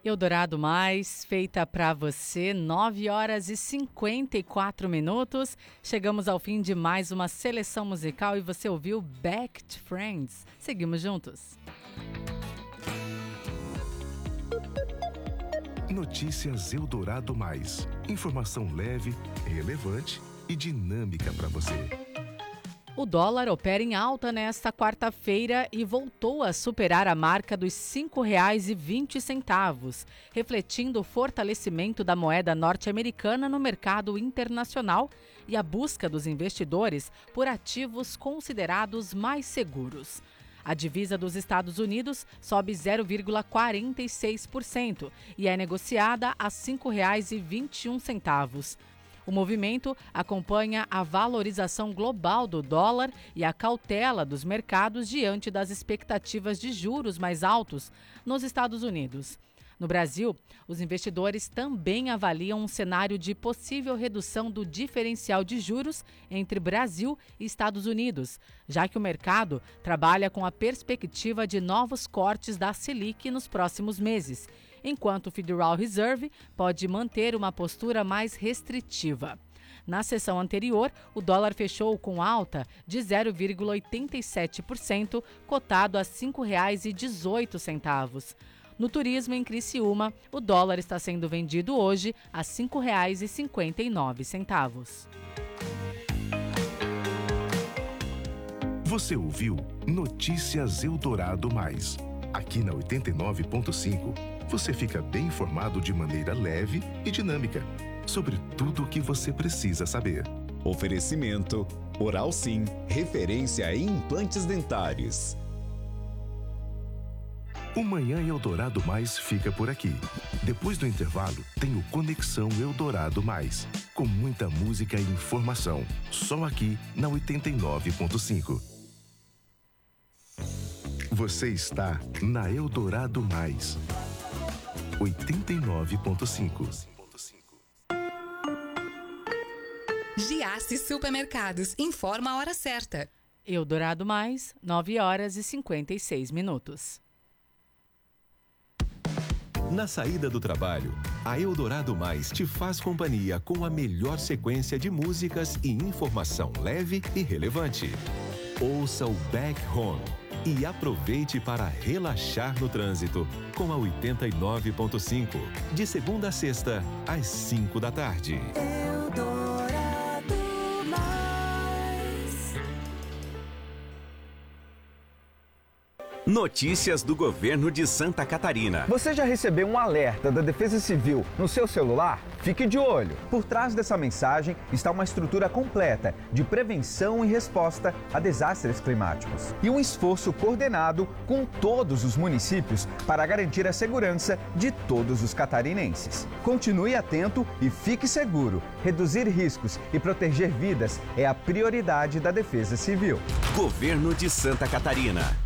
Eldorado Mais, feita para você, 9 horas e 54 minutos. Chegamos ao fim de mais uma seleção musical e você ouviu Back to Friends. Seguimos juntos. Notícias Eldorado Mais. Informação leve, relevante e dinâmica para você. O dólar opera em alta nesta quarta-feira e voltou a superar a marca dos R$ 5,20, refletindo o fortalecimento da moeda norte-americana no mercado internacional e a busca dos investidores por ativos considerados mais seguros. A divisa dos Estados Unidos sobe 0,46% e é negociada a R$ 5,21. O movimento acompanha a valorização global do dólar e a cautela dos mercados diante das expectativas de juros mais altos nos Estados Unidos. No Brasil, os investidores também avaliam um cenário de possível redução do diferencial de juros entre Brasil e Estados Unidos, já que o mercado trabalha com a perspectiva de novos cortes da Selic nos próximos meses, enquanto o Federal Reserve pode manter uma postura mais restritiva. Na sessão anterior, o dólar fechou com alta de 0,87%, cotado a R$ 5,18. No turismo em Criciúma, o dólar está sendo vendido hoje a R$ 5,59. Você ouviu Notícias Eldorado Mais. Aqui na 89.5, você fica bem informado de maneira leve e dinâmica sobre tudo o que você precisa saber. Oferecimento Oral Sim, referência em implantes dentários. O Manhã Eldorado Mais fica por aqui. Depois do intervalo, tem o Conexão Eldorado Mais, com muita música e informação, só aqui na 89.5. Você está na Eldorado Mais, 89.5. Giasse Supermercados informa a hora certa. Eldorado Mais, 9 horas e 56 minutos. Na saída do trabalho, a Eldorado Mais te faz companhia com a melhor sequência de músicas e informação leve e relevante. Ouça o Back Home e aproveite para relaxar no trânsito com a 89.5, de segunda a sexta, às 5 da tarde. Notícias do governo de Santa Catarina. Você já recebeu um alerta da Defesa Civil no seu celular? Fique de olho. Por trás dessa mensagem está uma estrutura completa de prevenção e resposta a desastres climáticos. E um esforço coordenado com todos os municípios para garantir a segurança de todos os catarinenses. Continue atento e fique seguro. Reduzir riscos e proteger vidas é a prioridade da Defesa Civil. Governo de Santa Catarina.